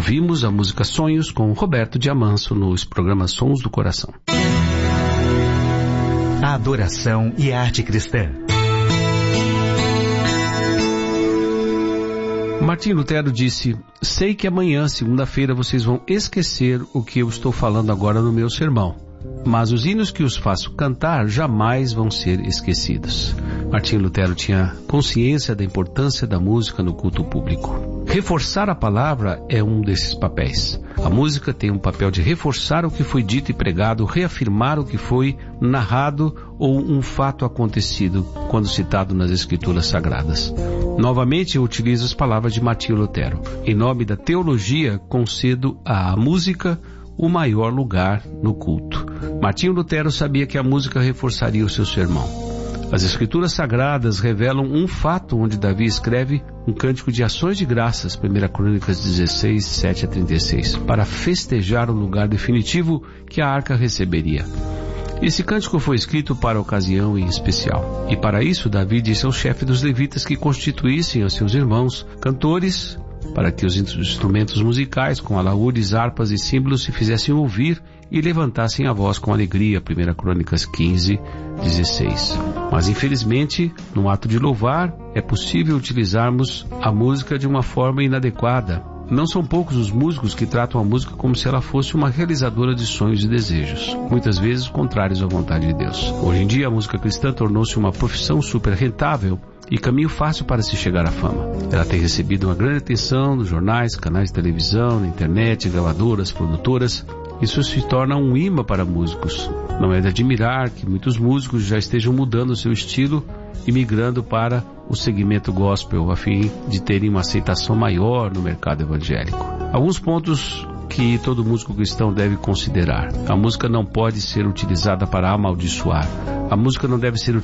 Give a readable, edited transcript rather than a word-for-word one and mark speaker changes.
Speaker 1: Ouvimos a música Sonhos com Roberto Diamanso nos programas Sons do Coração.
Speaker 2: A adoração e a arte cristã.
Speaker 1: Martim Lutero disse: sei que amanhã, segunda-feira, vocês vão esquecer o que eu estou falando agora no meu sermão, mas os hinos que os faço cantar jamais vão ser esquecidos. Martim Lutero tinha consciência da importância da música no culto público. Reforçar a palavra é um desses papéis. A música tem um papel de reforçar o que foi dito e pregado, reafirmar o que foi narrado ou um fato acontecido quando citado nas Escrituras Sagradas. Novamente, eu utilizo as palavras de Martim Lutero. Em nome da teologia, concedo à música o maior lugar no culto. Martim Lutero sabia que a música reforçaria o seu sermão. As Escrituras Sagradas revelam um fato onde Davi escreve um cântico de ações de graças, 1 Crônicas 16, 7 a 36, para festejar o lugar definitivo que a arca receberia. Esse cântico foi escrito para a ocasião em especial. E para isso, Davi disse ao chefe dos levitas que constituíssem aos seus irmãos cantores, para que os instrumentos musicais, com alaúdes, harpas e símbolos, se fizessem ouvir e levantassem a voz com alegria, 1 Crônicas 15, 16. Mas infelizmente, no ato de louvar, é possível utilizarmos a música de uma forma inadequada. Não são poucos os músicos que tratam a música como se ela fosse uma realizadora de sonhos e desejos, muitas vezes contrários à vontade de Deus. Hoje em dia, a música cristã tornou-se uma profissão super rentável e caminho fácil para se chegar à fama. Ela tem recebido uma grande atenção nos jornais, canais de televisão, na internet, gravadoras, produtoras. Isso se torna um imã para músicos. Não é de admirar que muitos músicos já estejam mudando seu estilo e migrando para o segmento gospel, a fim de terem uma aceitação maior no mercado evangélico. Alguns pontos que todo músico cristão deve considerar. A música não pode ser utilizada para amaldiçoar. A música não deve ser